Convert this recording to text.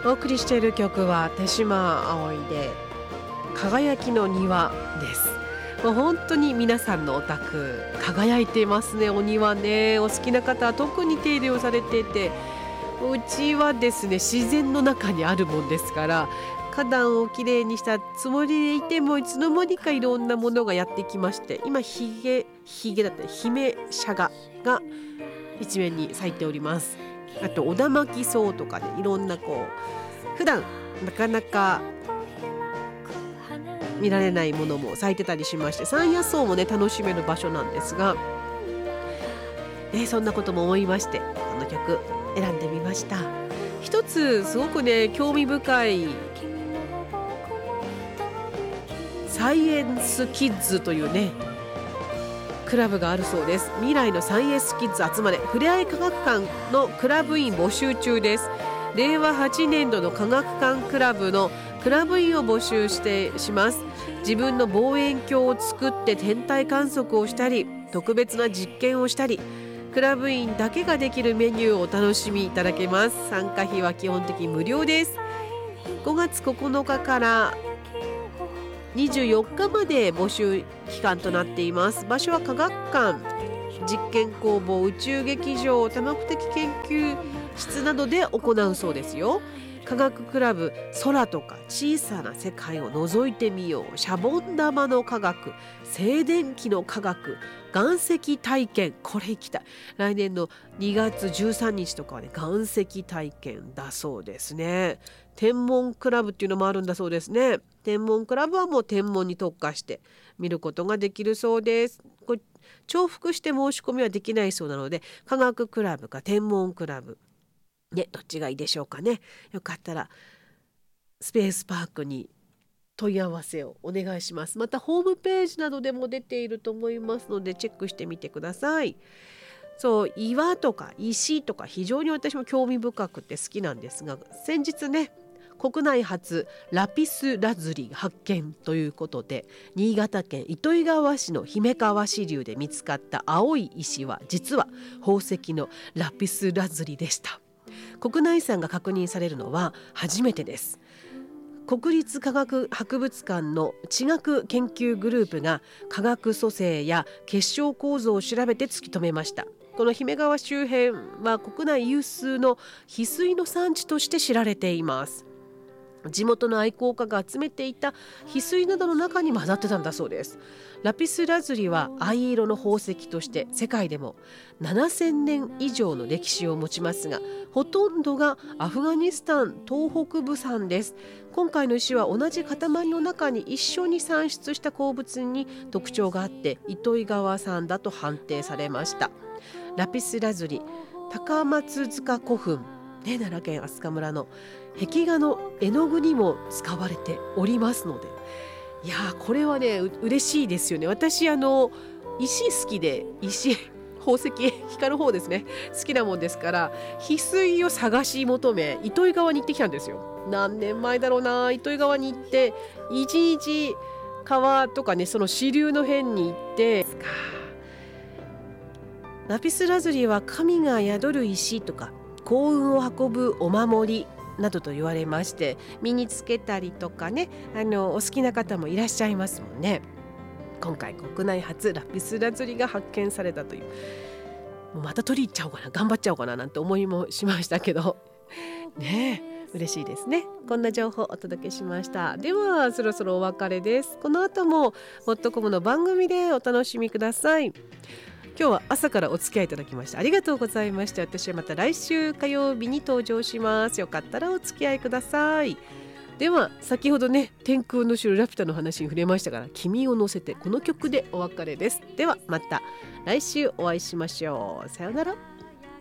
お送りしている曲は手島葵で輝きの庭です。もう本当に皆さんのお宅輝いていますね。お庭ね、お好きな方は特に手入れをされていて、うちはですね自然の中にあるもんですから、花壇をきれいにしたつもりでいてもいつの間にかいろんなものがやってきまして、今ヒゲだったり姫シャガが一面に咲いております。あと小田巻草とかでいろんな普段なかなか見られないものも咲いてたりしまして、山野草もね楽しめる場所なんですが、そんなことも思いましてこの曲選んでみました。一つすごくね興味深いサイエンスキッズというねクラブがあるそうです。未来のサイエンスキッズ集まれふれあい科学館のクラブ員募集中です。令和8年度の科学館クラブのクラブ員を募集します。自分の望遠鏡を作って天体観測をしたり、特別な実験をしたり、クラブ員だけができるメニューをお楽しみいただけます。参加費は基本的に無料です。5月9日から24日まで募集期間となっています。場所は科学館、実験工房、宇宙劇場、多目的研究室などで行うそうですよ。科学クラブ、空とか小さな世界を覗いてみよう、シャボン玉の科学、静電気の科学、岩石体験、これ行きたい。来年の2月13日とかはね岩石体験だそうですね。天文クラブっていうのもあるんだそうですね。天文クラブはもう天文に特化して見ることができるそうです。これ重複して申し込みはできないそうなので、科学クラブか天文クラブね、どっちがいいでしょうかね。よかったらスペースパークに問い合わせをお願いします。またホームページなどでも出ていると思いますのでチェックしてみてください。そう、岩とか石とか非常に私も興味深くて好きなんですが、先日ね国内初ラピスラズリ発見ということで、新潟県糸魚川市の姫川支流で見つかった青い石は実は宝石のラピスラズリでした。国内遺産が確認されるのは初めてです。国立科学博物館の地学研究グループが化学組成や結晶構造を調べて突き止めました。この姫川周辺は国内有数の翡翠の産地として知られています。地元の愛好家が集めていた翡翠などの中に混ざってたんだそうです。ラピスラズリは藍色の宝石として世界でも7000年以上の歴史を持ちますが、ほとんどがアフガニスタン東北部産です。今回の石は同じ塊の中に一緒に産出した鉱物に特徴があって糸魚川産だと判定されました。ラピスラズリ、高松塚古墳、奈良県飛鳥村の壁画の絵の具にも使われておりますので、いやこれはね嬉しいですよね。私石好きで、宝石光る方ですね好きなもんですから、翡翠を探し求め糸魚川に行ってきたんですよ。何年前だろうな。糸魚川に行って一日川とかねその支流の辺に行って、ラピスラズリは神が宿る石とか幸運を運ぶお守りなどと言われまして、身につけたりとかねお好きな方もいらっしゃいますもんね。今回国内初ラピスラズリが発見されたという、もうまた取り入っちゃおうかな、頑張っちゃおうかななんて思いもしましたけどねえ嬉しいですね。こんな情報をお届けしました。ではそろそろお別れです。この後ももっとコムの番組でお楽しみください。今日は朝からお付き合いいただきましてありがとうございました。私はまた来週火曜日に登場します。よかったらお付き合いください。では先ほどね天空の城ラピュタの話に触れましたから、君を乗せてこの曲でお別れです。ではまた来週お会いしましょう。さようなら。